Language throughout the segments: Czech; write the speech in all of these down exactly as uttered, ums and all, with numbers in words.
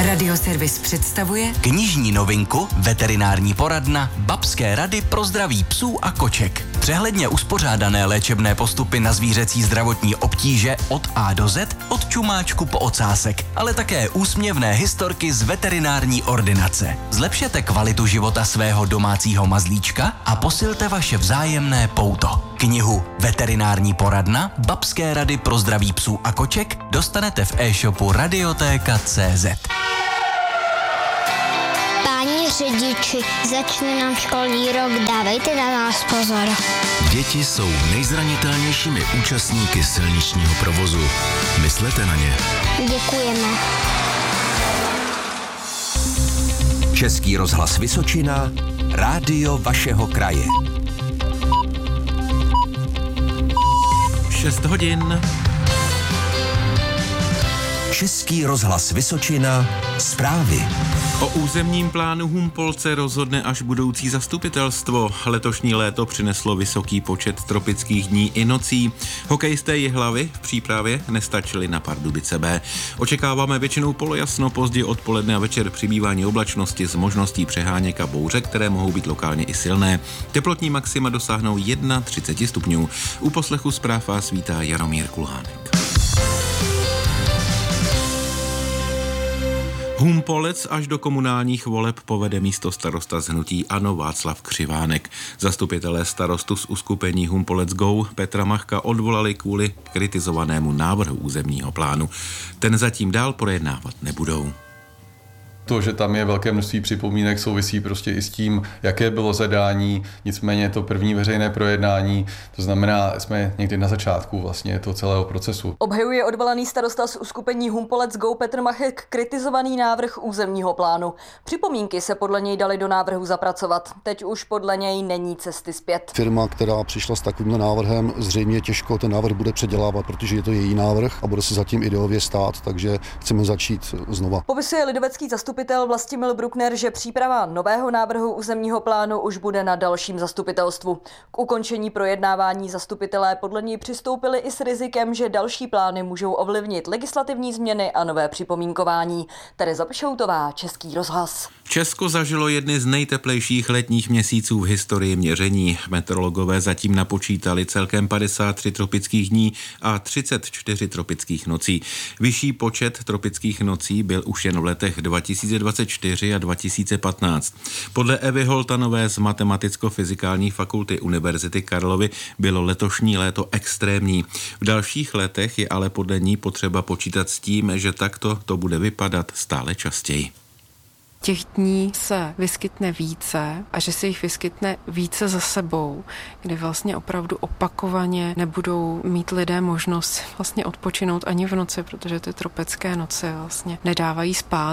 Radioservis představuje knižní novinku Veterinární poradna Babské rady pro zdraví psů a koček. Přehledně uspořádané léčebné postupy na zvířecí zdravotní obtíže od A do Z, od čumáčku po ocásek, ale také úsměvné historky z veterinární ordinace. Zlepšete kvalitu života svého domácího mazlíčka a posilte vaše vzájemné pouto. Knihu Veterinární poradna Babské rady pro zdraví psů a koček dostanete v e-shopu radiotéka tečka cé zet. Páni řidiči, začne nám školní rok, dávejte na nás pozor. Děti jsou nejzranitelnějšími účastníky silničního provozu. Myslete na ně. Děkujeme. Český rozhlas Vysočina, rádio vašeho kraje. šest hodin. Český rozhlas Vysočina, zprávy. O územním plánu Humpolce rozhodne až budoucí zastupitelstvo. Letošní léto přineslo vysoký počet tropických dní i nocí. Hokejisté Jihlavy v přípravě nestačili na Pardubice B. Očekáváme většinou polojasno, pozdě odpoledne a večer přibývání oblačnosti s možností přeháněk a bouře, které mohou být lokálně i silné. Teplotní maxima dosáhnou třicet jedna stupňů. U poslechu zpráv vás vítá Jaromír Kulhánek. Humpolec až do komunálních voleb povede místostarosta z hnutí ANO Václav Křivánek. Zastupitelé starostu z uskupení Humpolec Go Petra Machka odvolali kvůli kritizovanému návrhu územního plánu. Ten zatím dál projednávat nebudou. To, že tam je velké množství připomínek, souvisí prostě i s tím, jaké bylo zadání, nicméně je to první veřejné projednání, to znamená, jsme někdy na začátku vlastně toho celého procesu. Obhajuje odvolaný starosta z uskupení Humpolec Go Petr Machek kritizovaný návrh územního plánu. Připomínky se podle něj daly do návrhu zapracovat. Teď už podle něj není cesty zpět. Firma, která přišla s takovým návrhem, zřejmě těžko ten návrh bude předělávat, protože je to její návrh a bude se zatím ideově stát, takže chceme začít znova. Popisuje lidovecký zastupitel Vlastimil Bruckner, že příprava nového návrhu územního plánu už bude na dalším zastupitelstvu. K ukončení projednávání zastupitelé podle něj přistoupili i s rizikem, že další plány můžou ovlivnit legislativní změny a nové připomínkování. Tereza Pšoutová, Český rozhlas. Česko zažilo jedny z nejteplejších letních měsíců v historii měření. Meteorologové zatím napočítali celkem padesát tři tropických dní a třicet čtyři tropických nocí. Vyšší počet tropických nocí byl už jen v letech dva tisíce dvacet čtyři a dva tisíce patnáct. Podle Evy Holtanové z Matematicko-fyzikální fakulty Univerzity Karlovy bylo letošní léto extrémní. V dalších letech je ale podle ní potřeba počítat s tím, že takto to bude vypadat stále častěji. Těch dní se vyskytne více a že se jich vyskytne více za sebou, kdy vlastně opravdu opakovaně nebudou mít lidé možnost vlastně odpočinout ani v noci, protože ty tropické noci vlastně nedávají spát.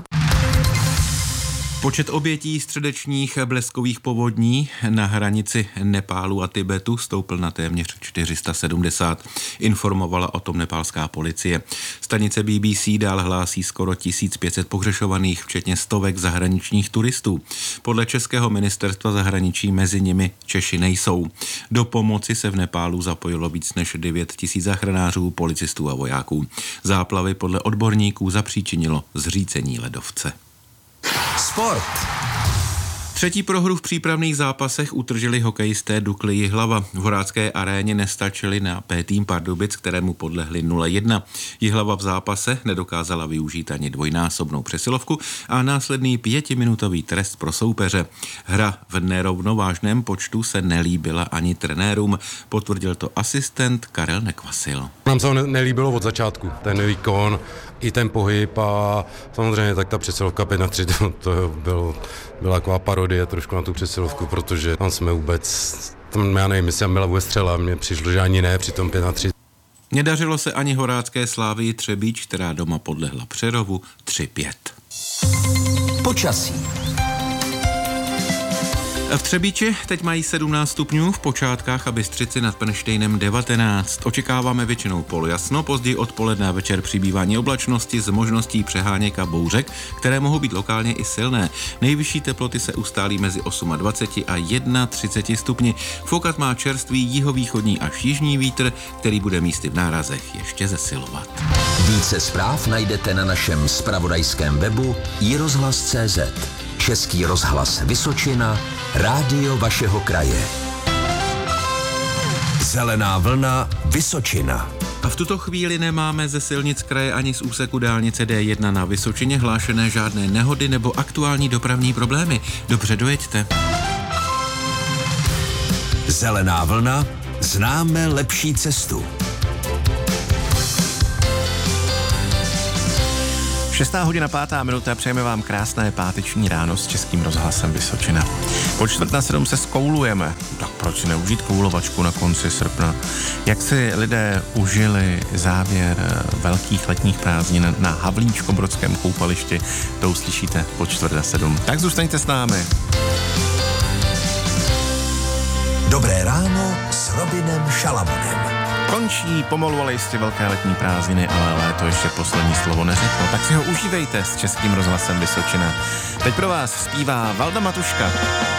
Počet obětí středečních bleskových povodní na hranici Nepálu a Tibetu stoupl na téměř čtyři sta sedmdesát. Informovala o tom nepálská policie. Stanice B B C dál hlásí skoro tisíc pět set pohřešovaných, včetně stovek zahraničních turistů. Podle Českého ministerstva zahraničí mezi nimi Češi nejsou. Do pomoci se v Nepálu zapojilo víc než devět tisíc záchranářů, policistů a vojáků. Záplavy podle odborníků zapříčinilo zřícení ledovce. Sport. Třetí prohru v přípravných zápasech utržili hokejisté Dukly Jihlava. V Horácké aréně nestačili na P-tým Pardubic, kterému podlehli nula jedna. Jihlava v zápase nedokázala využít ani dvojnásobnou přesilovku a následný pětiminutový trest pro soupeře. Hra v nerovnovážném počtu se nelíbila ani trenérům, potvrdil to asistent Karel Nekvasil. Nám se ho nelíbilo od začátku, ten výkon, i ten pohyb a samozřejmě tak ta přesilovka pět na tři, to, to byl, byla taková parodie trošku na tu přesilovku, protože tam jsme vůbec, tam já nevím, jestli tam byla vůbec střela, mně přišlo, že ani ne, při tom pět na tři. Nedařilo se ani horácké Slávii Třebíč, která doma podlehla Přerovu tři pět. Počasí. V Třebíči teď mají sedmnáct stupňů, v počátkách a Bystřici nad Pernštejnem devatenáct. Očekáváme většinou polojasno, později odpoledne a večer přibývání oblačnosti s možností přeháněk a bouřek, které mohou být lokálně i silné. Nejvyšší teploty se ustálí mezi dvacet osm a třicet jedna stupni. Foukat má čerstvý jihovýchodní až jižní vítr, který bude místy v nárazech ještě zesilovat. Více zpráv najdete na našem zpravodajském webu i rozhlas tečka cé zet. Český rozhlas Vysočina, rádio vašeho kraje. Zelená vlna Vysočina. A v tuto chvíli nemáme ze silnic kraje ani z úseku dálnice dé jedna na Vysočině hlášené žádné nehody nebo aktuální dopravní problémy. Dobře, dojeďte. Zelená vlna, známe lepší cestu. Šestá hodina, pátá minuta, přejeme vám krásné páteční ráno s Českým rozhlasem Vysočina. Po čtvrt na sedm se skoulujeme, tak proč si neužít koulovačku na konci srpna? Jak si lidé užili závěr velkých letních prázdnin na Havlíčkobrodském koupališti, to uslyšíte po čtvrt na sedm. Tak zůstaňte s námi. Dobré ráno s Robinem Šalamunem. Končí pomalu, ale jistě velké letní prázdniny, ale léto ještě poslední slovo neřeklo, tak si ho užívejte s Českým rozhlasem Vysočina. Teď pro vás zpívá Valda Matuška.